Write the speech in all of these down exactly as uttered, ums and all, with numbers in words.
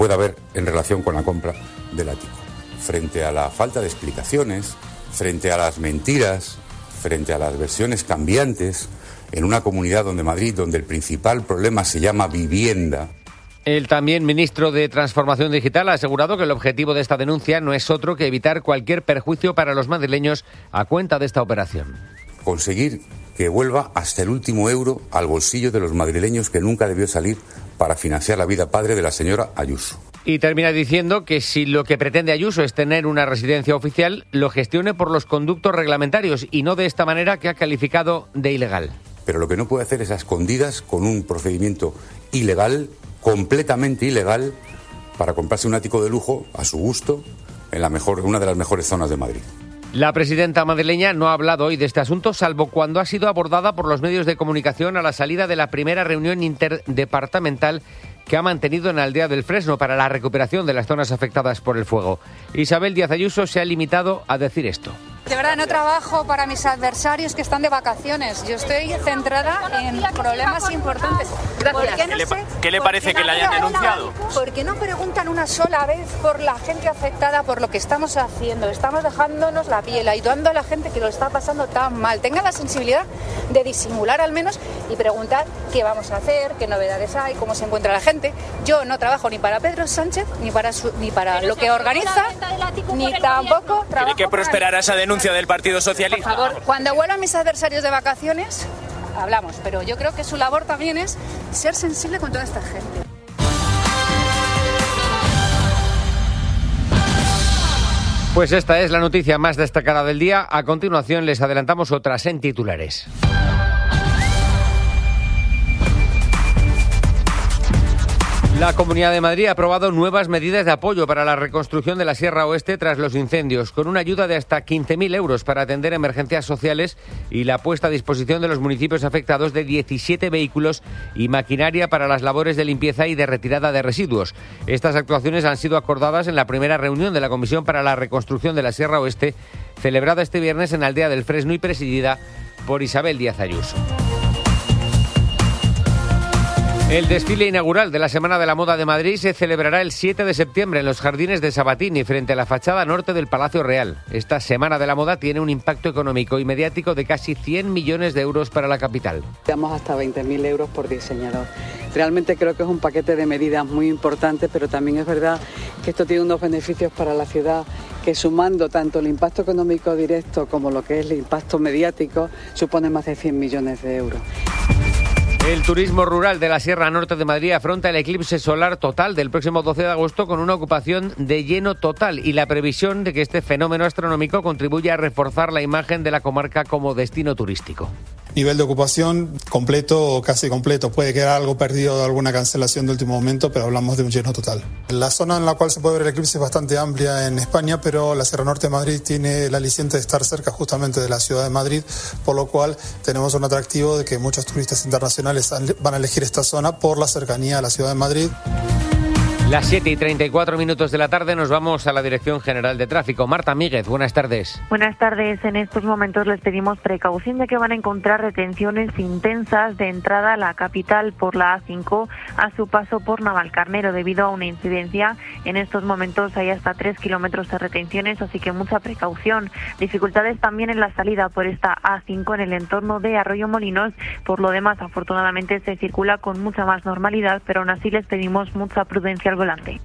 pueda haber en relación con la compra del ático. Frente a la falta de explicaciones, frente a las mentiras, frente a las versiones cambiantes, en una comunidad donde Madrid, donde el principal problema se llama vivienda. El también ministro de Transformación Digital ha asegurado que el objetivo de esta denuncia no es otro que evitar cualquier perjuicio para los madrileños a cuenta de esta operación. Conseguir que vuelva hasta el último euro al bolsillo de los madrileños que nunca debió salir para financiar la vida padre de la señora Ayuso. Y termina diciendo que si lo que pretende Ayuso es tener una residencia oficial, lo gestione por los conductos reglamentarios y no de esta manera que ha calificado de ilegal. Pero lo que no puede hacer es a escondidas con un procedimiento ilegal, completamente ilegal, para comprarse un ático de lujo a su gusto en la mejor, una de las mejores zonas de Madrid. La presidenta madrileña no ha hablado hoy de este asunto, salvo cuando ha sido abordada por los medios de comunicación a la salida de la primera reunión interdepartamental que ha mantenido en Aldea del Fresno para la recuperación de las zonas afectadas por el fuego. Isabel Díaz Ayuso se ha limitado a decir esto. De verdad, no trabajo para mis adversarios que están de vacaciones. Yo estoy centrada en problemas importantes. ¿Por qué, no ¿Qué, le, sé, ¿Qué le parece que no le hayan denunciado? ¿Por qué no preguntan una sola vez por la gente afectada, por lo que estamos haciendo? Estamos dejándonos la piel, ayudando a la gente que lo está pasando tan mal. Tengan la sensibilidad de disimular al menos y preguntar qué vamos a hacer, qué novedades hay, cómo se encuentra la gente. Yo no trabajo ni para Pedro Sánchez, ni para, su, ni para lo que organiza, ni tampoco trabajo. ¿Tiene que prosperar esa denuncia del Partido Socialista? Por favor, cuando vuelvan mis adversarios de vacaciones, hablamos, pero yo creo que su labor también es ser sensible con toda esta gente. Pues esta es la noticia más destacada del día. A continuación les adelantamos otras en titulares. La Comunidad de Madrid ha aprobado nuevas medidas de apoyo para la reconstrucción de la Sierra Oeste tras los incendios, con una ayuda de hasta quince mil euros para atender emergencias sociales y la puesta a disposición de los municipios afectados de diecisiete vehículos y maquinaria para las labores de limpieza y de retirada de residuos. Estas actuaciones han sido acordadas en la primera reunión de la Comisión para la Reconstrucción de la Sierra Oeste, celebrada este viernes en Aldea del Fresno y presidida por Isabel Díaz Ayuso. El desfile inaugural de la Semana de la Moda de Madrid se celebrará el siete de septiembre en los jardines de Sabatini, frente a la fachada norte del Palacio Real. Esta Semana de la Moda tiene un impacto económico y mediático de casi cien millones de euros para la capital. Damos hasta veinte mil euros por diseñador. Realmente creo que es un paquete de medidas muy importante, pero también es verdad que esto tiene unos beneficios para la ciudad que, sumando tanto el impacto económico directo como lo que es el impacto mediático, supone más de cien millones de euros. El turismo rural de la Sierra Norte de Madrid afronta el eclipse solar total del próximo doce de agosto con una ocupación de lleno total y la previsión de que este fenómeno astronómico contribuya a reforzar la imagen de la comarca como destino turístico. Nivel de ocupación completo o casi completo. Puede quedar algo perdido de alguna cancelación de último momento, pero hablamos de un lleno total. La zona en la cual se puede ver el eclipse es bastante amplia en España, pero la Sierra Norte de Madrid tiene el aliciente de estar cerca justamente de la ciudad de Madrid, por lo cual tenemos un atractivo de que muchos turistas internacionales van a elegir esta zona por la cercanía a la ciudad de Madrid. Las siete y treinta y cuatro minutos de la tarde nos vamos a la Dirección General de Tráfico. Marta Míguez, buenas tardes. Buenas tardes. En estos momentos les pedimos precaución ya que van a encontrar retenciones intensas de entrada a la capital por la A cinco a su paso por Navalcarnero debido a una incidencia. En estos momentos hay hasta tres kilómetros de retenciones, así que mucha precaución. Dificultades también en la salida por esta A cinco en el entorno de Arroyo Molinos. Por lo demás, afortunadamente se circula con mucha más normalidad, pero aún así les pedimos mucha prudencia al volante.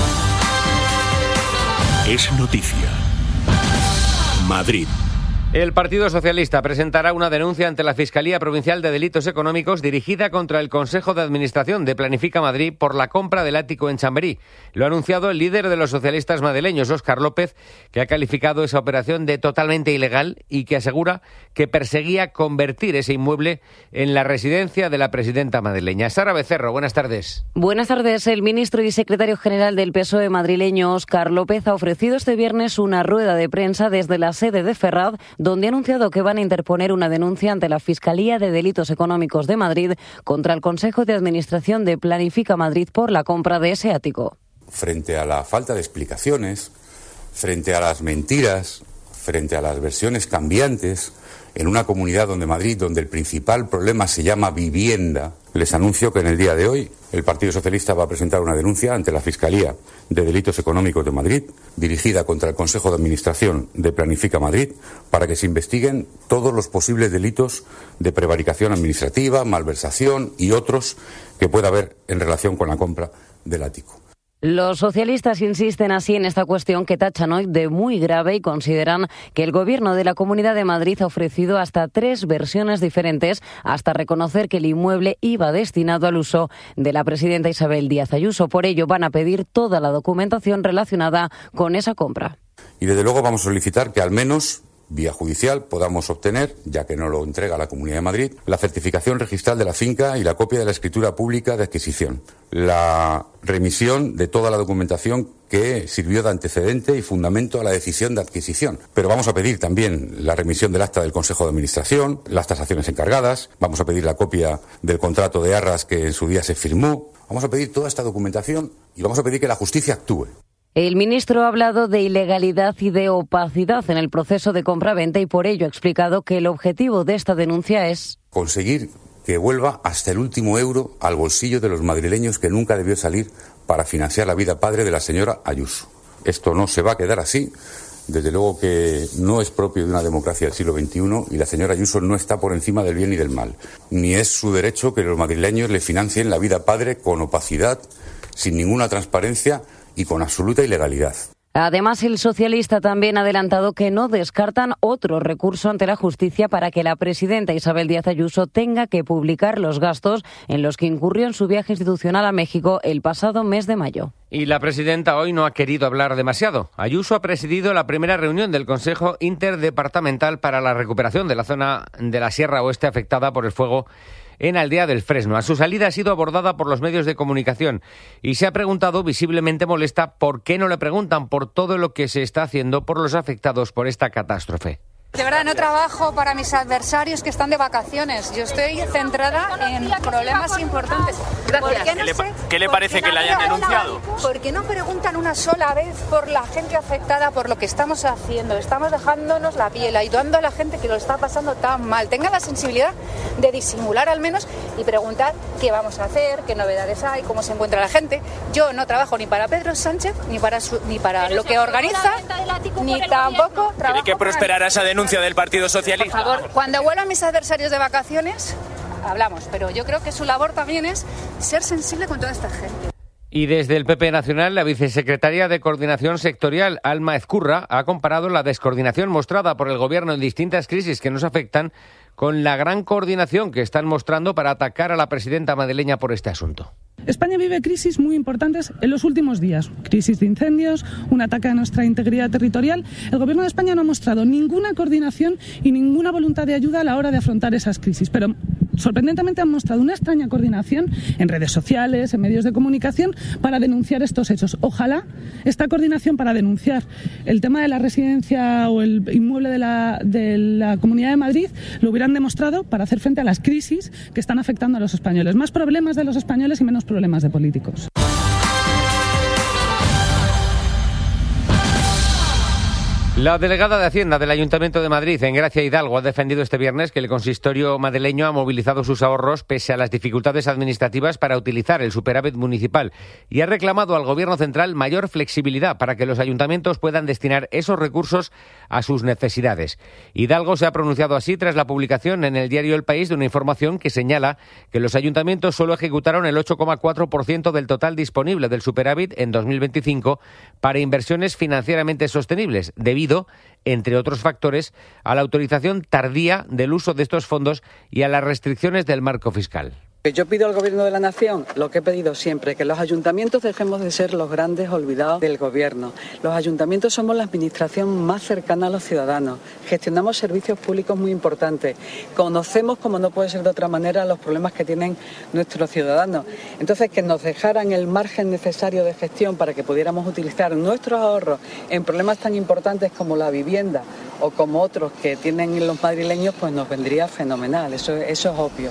Es noticia. Madrid. El Partido Socialista presentará una denuncia ante la Fiscalía Provincial de Delitos Económicos dirigida contra el Consejo de Administración de Planifica Madrid por la compra del ático en Chamberí. Lo ha anunciado el líder de los socialistas madrileños, Óscar López, que ha calificado esa operación de totalmente ilegal y que asegura que perseguía convertir ese inmueble en la residencia de la presidenta madrileña. Sara Becerro, buenas tardes. Buenas tardes. El ministro y secretario general del P S O E madrileño, Óscar López, ha ofrecido este viernes una rueda de prensa desde la sede de Ferraz, donde ha anunciado que van a interponer una denuncia ante la Fiscalía de Delitos Económicos de Madrid contra el Consejo de Administración de Planifica Madrid por la compra de ese ático. Frente a la falta de explicaciones, frente a las mentiras, frente a las versiones cambiantes, en una comunidad donde Madrid, donde el principal problema se llama vivienda, les anuncio que en el día de hoy el Partido Socialista va a presentar una denuncia ante la Fiscalía de Delitos Económicos de Madrid, dirigida contra el Consejo de Administración de Planifica Madrid, para que se investiguen todos los posibles delitos de prevaricación administrativa, malversación y otros que pueda haber en relación con la compra del ático. Los socialistas insisten así en esta cuestión que tachan hoy de muy grave y consideran que el Gobierno de la Comunidad de Madrid ha ofrecido hasta tres versiones diferentes hasta reconocer que el inmueble iba destinado al uso de la presidenta Isabel Díaz Ayuso. Por ello van a pedir toda la documentación relacionada con esa compra. Y desde luego vamos a solicitar que al menos vía judicial podamos obtener, ya que no lo entrega la Comunidad de Madrid, la certificación registral de la finca y la copia de la escritura pública de adquisición, la remisión de toda la documentación que sirvió de antecedente y fundamento a la decisión de adquisición. Pero vamos a pedir también la remisión del acta del Consejo de Administración, las tasaciones encargadas, vamos a pedir la copia del contrato de arras que en su día se firmó, vamos a pedir toda esta documentación y vamos a pedir que la justicia actúe. El ministro ha hablado de ilegalidad y de opacidad en el proceso de compra-venta y por ello ha explicado que el objetivo de esta denuncia es conseguir que vuelva hasta el último euro al bolsillo de los madrileños que nunca debió salir para financiar la vida padre de la señora Ayuso. Esto no se va a quedar así. Desde luego que no es propio de una democracia del siglo veintiuno y la señora Ayuso no está por encima del bien y del mal. Ni es su derecho que los madrileños le financien la vida padre con opacidad, sin ninguna transparencia y con absoluta ilegalidad. Además, el socialista también ha adelantado que no descartan otro recurso ante la justicia para que la presidenta Isabel Díaz Ayuso tenga que publicar los gastos en los que incurrió en su viaje institucional a México el pasado mes de mayo. Y la presidenta hoy no ha querido hablar demasiado. Ayuso ha presidido la primera reunión del Consejo Interdepartamental para la recuperación de la zona de la Sierra Oeste afectada por el fuego en Aldea del Fresno. A su salida ha sido abordada por los medios de comunicación y se ha preguntado, visiblemente molesta, por qué no le preguntan por todo lo que se está haciendo por los afectados por esta catástrofe. De verdad, no trabajo para mis adversarios que están de vacaciones. Yo estoy centrada en problemas importantes. Gracias. ¿Qué, no ¿Qué, le, ¿qué le parece que la hayan denunciado? ¿Por qué no preguntan una sola vez por la gente afectada, por lo que estamos haciendo? Estamos dejándonos la piel, ayudando a la gente que lo está pasando tan mal. Tengan la sensibilidad de disimular al menos y preguntar qué vamos a hacer, qué novedades hay, cómo se encuentra la gente. Yo no trabajo ni para Pedro Sánchez, ni para, su, ni para lo que organiza, ni tampoco trabajo. ¿Tiene que prosperar esa denuncia del Partido Socialista? Por favor, cuando vuelvan mis adversarios de vacaciones, hablamos, pero yo creo que su labor también es ser sensible con toda esta gente. Y desde el P P Nacional, la vicesecretaria de Coordinación Sectorial, Alma Ezcurra, ha comparado la descoordinación mostrada por el Gobierno en distintas crisis que nos afectan con la gran coordinación que están mostrando para atacar a la presidenta madrileña por este asunto. España vive crisis muy importantes en los últimos días. Crisis de incendios, un ataque a nuestra integridad territorial. El Gobierno de España no ha mostrado ninguna coordinación y ninguna voluntad de ayuda a la hora de afrontar esas crisis. Pero sorprendentemente han mostrado una extraña coordinación en redes sociales, en medios de comunicación, para denunciar estos hechos. Ojalá esta coordinación para denunciar el tema de la residencia o el inmueble de la, de la Comunidad de Madrid lo hubieran demostrado para hacer frente a las crisis que están afectando a los españoles. Más problemas de los españoles y menos problemas de políticos. La delegada de Hacienda del Ayuntamiento de Madrid, Engracia Hidalgo, ha defendido este viernes que el consistorio madrileño ha movilizado sus ahorros pese a las dificultades administrativas para utilizar el superávit municipal y ha reclamado al Gobierno central mayor flexibilidad para que los ayuntamientos puedan destinar esos recursos a sus necesidades. Hidalgo se ha pronunciado así tras la publicación en el diario El País de una información que señala que los ayuntamientos solo ejecutaron el ocho coma cuatro por ciento del total disponible del superávit en dos mil veinticinco para inversiones financieramente sostenibles, debido entre otros factores, a la autorización tardía del uso de estos fondos y a las restricciones del marco fiscal. Yo pido al Gobierno de la Nación lo que he pedido siempre, que los ayuntamientos dejemos de ser los grandes olvidados del Gobierno. Los ayuntamientos somos la administración más cercana a los ciudadanos, gestionamos servicios públicos muy importantes, conocemos, como no puede ser de otra manera, los problemas que tienen nuestros ciudadanos. Entonces, que nos dejaran el margen necesario de gestión para que pudiéramos utilizar nuestros ahorros en problemas tan importantes como la vivienda o como otros que tienen los madrileños, pues nos vendría fenomenal, eso, eso es obvio.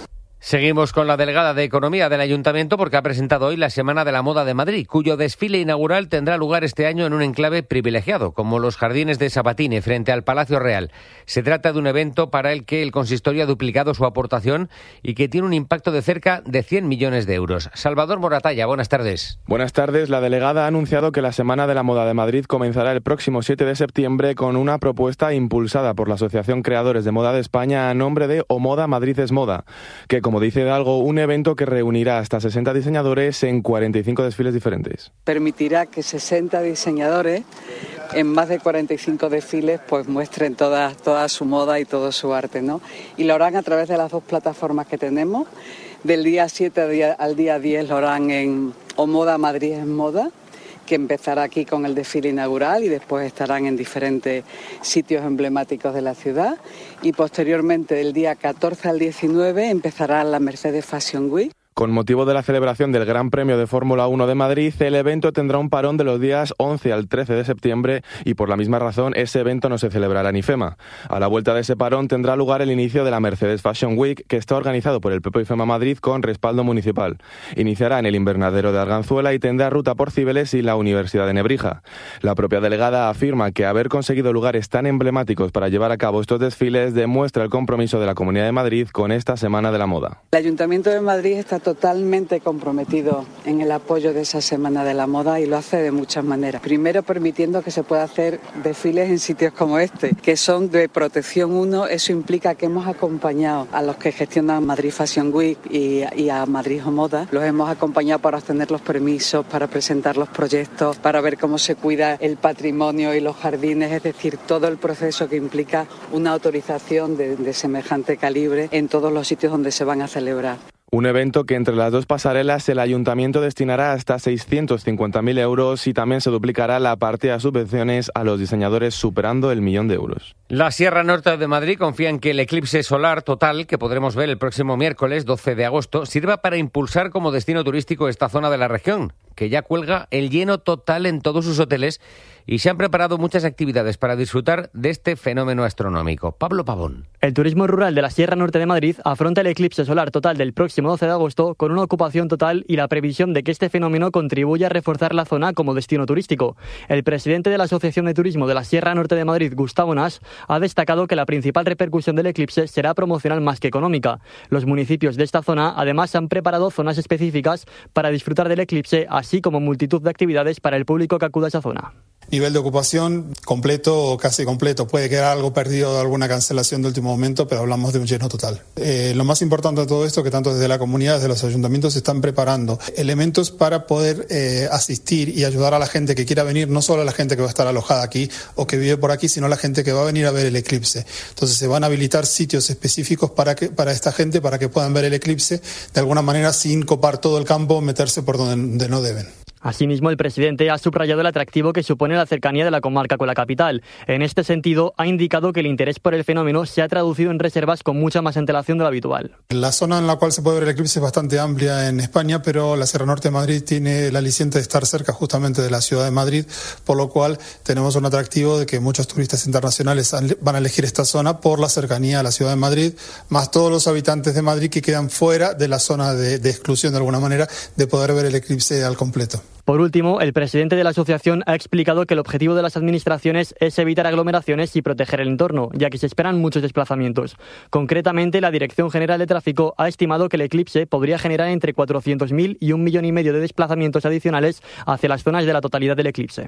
Seguimos con la delegada de Economía del Ayuntamiento porque ha presentado hoy la Semana de la Moda de Madrid, cuyo desfile inaugural tendrá lugar este año en un enclave privilegiado, como los Jardines de Sabatini, frente al Palacio Real. Se trata de un evento para el que el consistorio ha duplicado su aportación y que tiene un impacto de cerca de cien millones de euros. Salvador Moratalla, buenas tardes. Buenas tardes. La delegada ha anunciado que la Semana de la Moda de Madrid comenzará el próximo siete de septiembre con una propuesta impulsada por la Asociación Creadores de Moda de España a nombre de O Moda Madrid es Moda, que como dice Hidalgo, un evento que reunirá hasta sesenta diseñadores en cuarenta y cinco desfiles diferentes. Permitirá que sesenta diseñadores en más de cuarenta y cinco desfiles pues muestren toda, toda su moda y todo su arte, ¿no? Y lo harán a través de las dos plataformas que tenemos. Del día siete al día diez lo harán en O Moda Madrid es Moda, que empezará aquí con el desfile inaugural y después estarán en diferentes sitios emblemáticos de la ciudad. Y posteriormente, del día catorce al diecinueve, empezará la Mercedes Fashion Week. Con motivo de la celebración del Gran Premio de Fórmula uno de Madrid, el evento tendrá un parón de los días once al trece de septiembre y por la misma razón ese evento no se celebrará en IFEMA. A la vuelta de ese parón tendrá lugar el inicio de la Mercedes Fashion Week, que está organizado por el P P IFEMA Madrid con respaldo municipal. Iniciará en el invernadero de Arganzuela y tendrá ruta por Cibeles y la Universidad de Nebrija. La propia delegada afirma que haber conseguido lugares tan emblemáticos para llevar a cabo estos desfiles demuestra el compromiso de la Comunidad de Madrid con esta Semana de la Moda. El Ayuntamiento de Madrid está totalmente comprometido en el apoyo de esa Semana de la Moda y lo hace de muchas maneras. Primero, permitiendo que se pueda hacer desfiles en sitios como este, que son de protección uno. Eso implica que hemos acompañado a los que gestionan Madrid Fashion Week y, y a Madrid Moda. Los hemos acompañado para obtener los permisos, para presentar los proyectos, para ver cómo se cuida el patrimonio y los jardines, es decir, todo el proceso que implica una autorización de, de semejante calibre en todos los sitios donde se van a celebrar. Un evento que entre las dos pasarelas el Ayuntamiento destinará hasta seiscientos cincuenta mil euros y también se duplicará la partida de subvenciones a los diseñadores superando el millón de euros. La Sierra Norte de Madrid confía en que el eclipse solar total, que podremos ver el próximo miércoles doce de agosto, sirva para impulsar como destino turístico esta zona de la región, que ya cuelga el lleno total en todos sus hoteles y se han preparado muchas actividades para disfrutar de este fenómeno astronómico. Pablo Pavón. El turismo rural de la Sierra Norte de Madrid afronta el eclipse solar total del próximo doce de agosto con una ocupación total y la previsión de que este fenómeno contribuya a reforzar la zona como destino turístico. El presidente de la Asociación de Turismo de la Sierra Norte de Madrid, Gustavo Nash, ha destacado que la principal repercusión del eclipse será promocional más que económica. Los municipios de esta zona además han preparado zonas específicas para disfrutar del eclipse, así como multitud de actividades para el público que acuda a esa zona. Nivel de ocupación completo o casi completo. Puede quedar algo perdido de alguna cancelación de último momento, pero hablamos de un lleno total. Eh, lo más importante de todo esto es que tanto desde la comunidad, desde los ayuntamientos se están preparando elementos para poder eh, asistir y ayudar a la gente que quiera venir, no solo a la gente que va a estar alojada aquí o que vive por aquí, sino a la gente que va a venir a ver el eclipse. Entonces se van a habilitar sitios específicos para, que, para esta gente, para que puedan ver el eclipse de alguna manera sin copar todo el campo, meterse por donde, donde no deben. Asimismo, el presidente ha subrayado el atractivo que supone la cercanía de la comarca con la capital. En este sentido, ha indicado que el interés por el fenómeno se ha traducido en reservas con mucha más antelación de lo habitual. La zona en la cual se puede ver el eclipse es bastante amplia en España, pero la Sierra Norte de Madrid tiene el aliciente de estar cerca justamente de la ciudad de Madrid, por lo cual tenemos un atractivo de que muchos turistas internacionales van a elegir esta zona por la cercanía a la ciudad de Madrid, más todos los habitantes de Madrid que quedan fuera de la zona de, de exclusión de alguna manera de poder ver el eclipse al completo. Por último, el presidente de la asociación ha explicado que el objetivo de las administraciones es evitar aglomeraciones y proteger el entorno, ya que se esperan muchos desplazamientos. Concretamente, la Dirección General de Tráfico ha estimado que el eclipse podría generar entre cuatrocientos mil y un millón y medio de desplazamientos adicionales hacia las zonas de la totalidad del eclipse.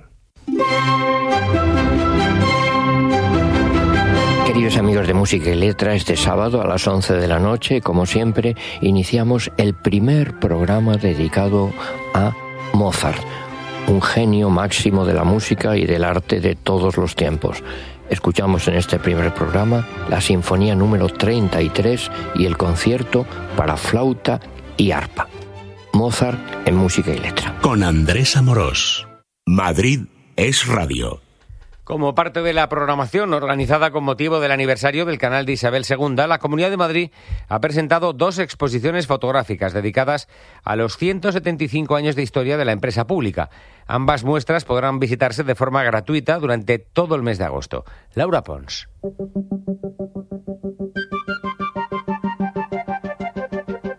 Queridos amigos de Música y Letra, este sábado a las once de la noche, como siempre, iniciamos el primer programa dedicado a Mozart, un genio máximo de la música y del arte de todos los tiempos. Escuchamos en este primer programa la Sinfonía número treinta y tres y el concierto para flauta y arpa. Mozart en Música y Letra. Con Andrés Amorós. Madrid es radio. Como parte de la programación organizada con motivo del aniversario del canal de Isabel segunda, la Comunidad de Madrid ha presentado dos exposiciones fotográficas dedicadas a los ciento setenta y cinco años de historia de la empresa pública. Ambas muestras podrán visitarse de forma gratuita durante todo el mes de agosto. Laura Pons.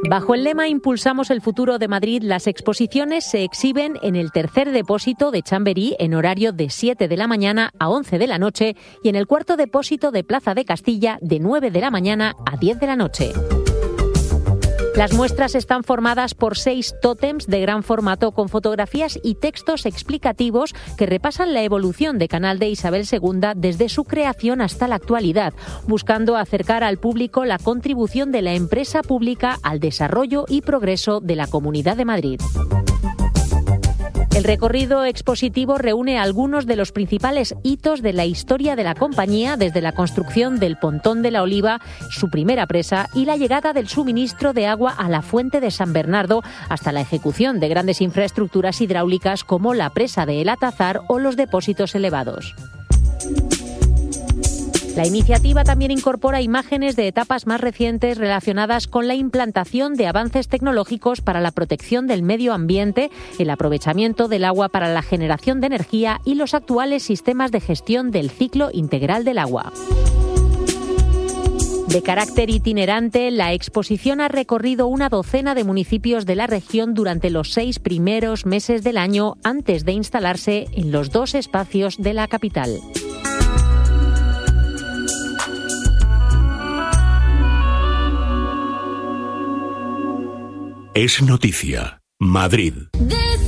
Bajo el lema Impulsamos el futuro de Madrid, las exposiciones se exhiben en el tercer depósito de Chamberí en horario de siete de la mañana a once de la noche y en el cuarto depósito de Plaza de Castilla de nueve de la mañana a diez de la noche. Las muestras están formadas por seis tótems de gran formato con fotografías y textos explicativos que repasan la evolución de Canal de Isabel segunda desde su creación hasta la actualidad, buscando acercar al público la contribución de la empresa pública al desarrollo y progreso de la Comunidad de Madrid. El recorrido expositivo reúne algunos de los principales hitos de la historia de la compañía, desde la construcción del Pontón de la Oliva, su primera presa, y la llegada del suministro de agua a la Fuente de San Bernardo, hasta la ejecución de grandes infraestructuras hidráulicas como la presa de El Atazar o los depósitos elevados. La iniciativa también incorpora imágenes de etapas más recientes relacionadas con la implantación de avances tecnológicos para la protección del medio ambiente, el aprovechamiento del agua para la generación de energía y los actuales sistemas de gestión del ciclo integral del agua. De carácter itinerante, la exposición ha recorrido una docena de municipios de la región durante los seis primeros meses del año antes de instalarse en los dos espacios de la capital. Es noticia. Madrid.